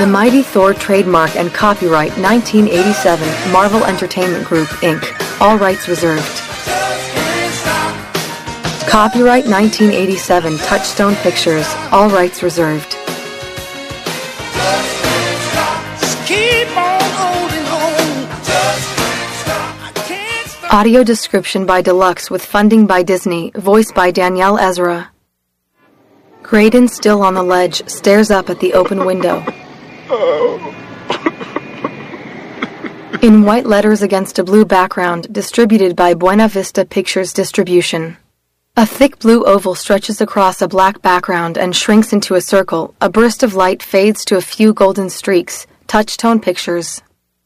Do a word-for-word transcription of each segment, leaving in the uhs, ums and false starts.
The Mighty Thor trademark and copyright nineteen eighty-seven, Marvel Entertainment Group, Incorporated. All rights reserved. Copyright nineteen eighty-seven, Touchstone Pictures. All rights reserved. Audio description by Deluxe with funding by Disney, voiced by Danielle Ezra. Graydon, still on the ledge, stares up at the open window. In white letters against a blue background, distributed by Buena Vista Pictures Distribution. A thick blue oval stretches across a black background and shrinks into a circle. A burst of light fades to a few golden streaks. Touchstone Pictures.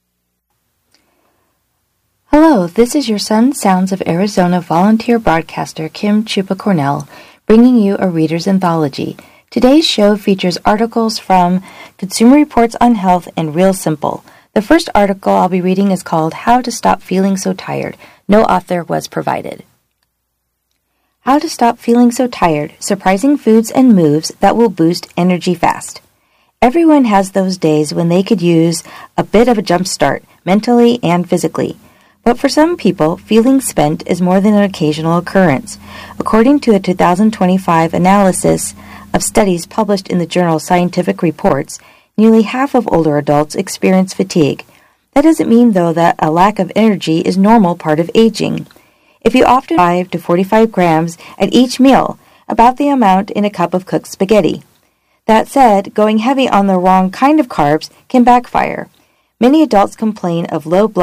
Hello, this is your Sun Sounds of Arizona volunteer broadcaster Kim Chupa Cornell, bringing you a reader's anthology. Today's show features articles from Consumer Reports on Health and Real Simple. The first article I'll be reading is called How to Stop Feeling So Tired. No author was provided. How to Stop Feeling So Tired, Surprising Foods and Moves That Will Boost Energy Fast. Everyone has those days when they could use a bit of a jump start, mentally and physically. But for some people, feeling spent is more than an occasional occurrence. According to a two thousand twenty-five analysis of studies published in the journal Scientific Reports, nearly half of older adults experience fatigue. That doesn't mean, though, that a lack of energy is normal part of aging. If you often five to forty-five grams at each meal, about the amount in a cup of cooked spaghetti. That said, going heavy on the wrong kind of carbs can backfire. Many adults complain of low blood